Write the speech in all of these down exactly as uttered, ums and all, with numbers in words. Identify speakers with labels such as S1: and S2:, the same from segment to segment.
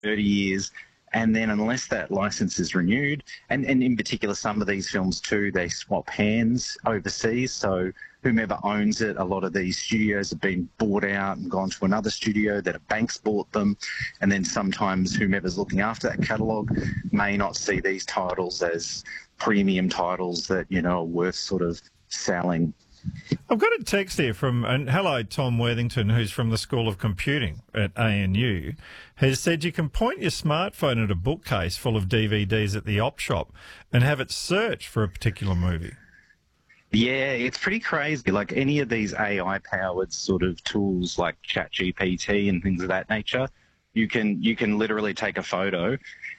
S1: thirty years. And then unless that license is renewed, and, and in particular some of these films too, they swap hands overseas. So whomever owns it, a lot of these studios have been bought out and gone to another studio, that a bank's bought them. And then sometimes whomever's looking after that catalogue may not see these titles as premium titles that, you know, are worth sort of selling.
S2: I've got a text here from, and hello, Tom Worthington, who's from the School of Computing at A N U, has said you can point your smartphone at a bookcase full of D V Ds at the op shop and have it search for a particular movie.
S1: Yeah, it's pretty crazy. Like any of these A I-powered sort of tools like ChatGPT and things of that nature, you can you can literally take a photo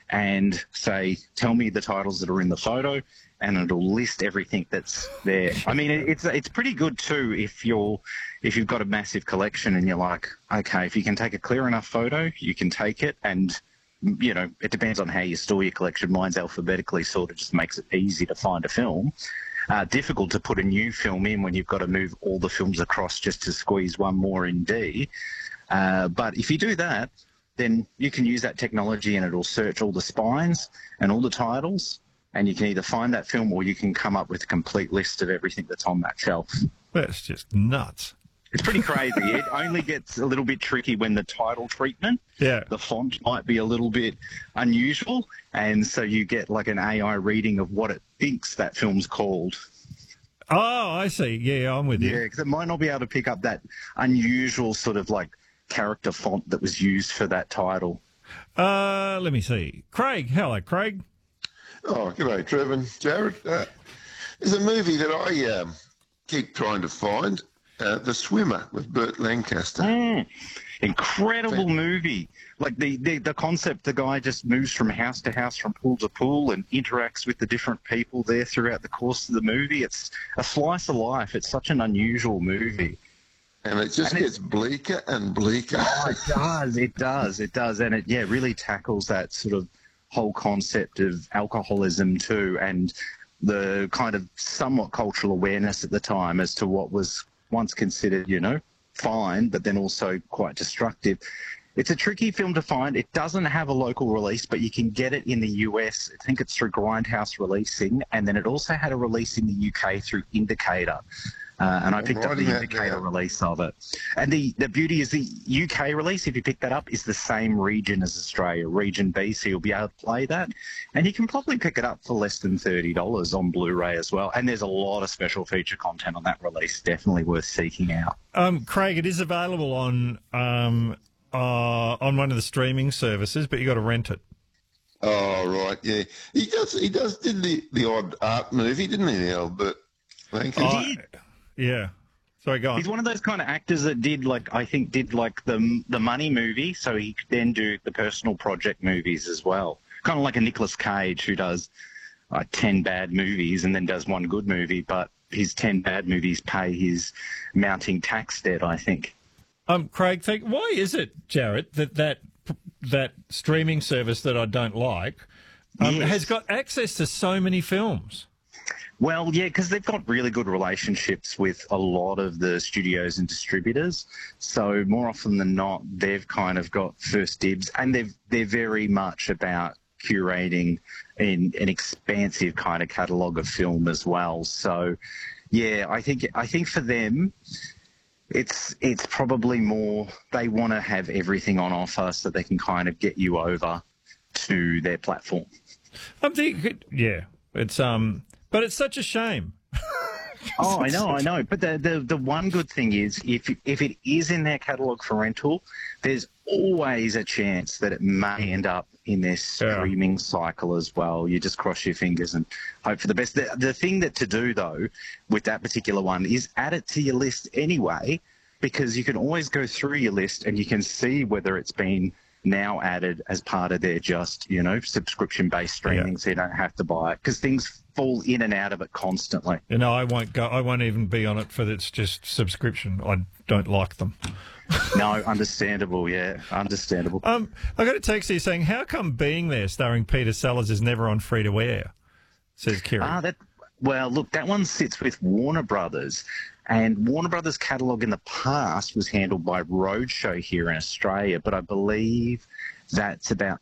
S1: and say, tell me the titles that are in the photo, and it'll list everything that's there. I mean, it's it's pretty good too if you're if you've got a massive collection and you're like, okay, if you can take a clear enough photo, you can take it, and you know, it depends on how you store your collection. Mine's alphabetically sorted, just makes it easy to find a film. Uh, difficult to put a new film in when you've got to move all the films across just to squeeze one more in D. Uh, but if you do that, then you can use that technology and it'll search all the spines and all the titles, and you can either find that film or you can come up with a complete list of everything that's on that shelf.
S2: That's just nuts.
S1: It's pretty crazy. It only gets a little bit tricky when the title treatment,
S2: yeah.
S1: the font might be a little bit unusual, and so you get like an A I reading of what it thinks that film's called.
S2: Oh, I see. Yeah, I'm with you.
S1: Yeah, because it might not be able to pick up that unusual sort of like character font that was used for that title.
S2: Uh, let me see. Craig, hello, Craig.
S3: Oh, g'day, Trevor and Jared. Uh, there's a movie that I um, keep trying to find. Uh, The Swimmer with Burt Lancaster.
S1: Mm, incredible movie. Like the, the, the concept, the guy just moves from house to house, from pool to pool, and interacts with the different people there throughout the course of the movie. It's a slice of life. It's such an unusual movie.
S3: And it just and gets bleaker and bleaker.
S1: Oh, it does. It does. It does. And it, yeah, really tackles that sort of whole concept of alcoholism too, and the kind of somewhat cultural awareness at the time as to what was once considered, you know, fine, but then also quite destructive. It's a tricky film to find. It doesn't have a local release, but you can get it in the U S. I think it's through Grindhouse Releasing, and then it also had a release in the U K through Indicator. Uh, and I picked up the Indicator release of it. And the, the beauty is the U K release, if you pick that up, is the same region as Australia, Region B, so you'll be able to play that. And you can probably pick it up for less than thirty dollars on Blu-ray as well. And there's a lot of special feature content on that release, definitely worth seeking out.
S2: Um, Craig, it is available on um, uh, on one of the streaming services, but you got to rent it.
S3: Oh, right, yeah. He does, he does did the, the odd art movie, didn't he, Albert Lancaster?
S1: He did.
S2: Yeah. Sorry, go on.
S1: He's one of those kind of actors that did, like, I think did, like, the the Money movie, so he could then do the personal project movies as well. Kind of like a Nicolas Cage who does, like, ten bad movies and then does one good movie, but his ten bad movies pay his mounting tax debt, I think.
S2: Um, Craig, think, why is it, Jarrett, that that, that streaming service that I don't like um, yes. has got access to so many films?
S1: Well, yeah, because they've got really good relationships with a lot of the studios and distributors. So more often than not, they've kind of got first dibs, and they've, they're very much about curating in an expansive kind of catalogue of film as well. So, yeah, I think I think for them, it's it's probably more they want to have everything on offer so they can kind of get you over to their platform.
S2: I'm thinking, yeah, it's um. But it's such a shame.
S1: Oh, I know, I know. But the, the the one good thing is, if if it is in their catalogue for rental, there's always a chance that it may end up in their streaming yeah. cycle as well. You just cross your fingers and hope for the best. The, the thing that to do, though, with that particular one is add it to your list anyway, because you can always go through your list and you can see whether it's been now added as part of their just, you know, subscription-based streaming, yeah. so you don't have to buy it, because things fall in and out of it constantly.
S2: You know, I won't go. I won't even be on it for its just subscription. I don't like them.
S1: No, understandable. Yeah, understandable.
S2: Um, I got a text here saying, "How come Being There, starring Peter Sellers, is never on free to air?" Says Kieran.
S1: Ah, that. Well, look, that one sits with Warner Brothers, and Warner Brothers' catalogue in the past was handled by Roadshow here in Australia, but I believe that's about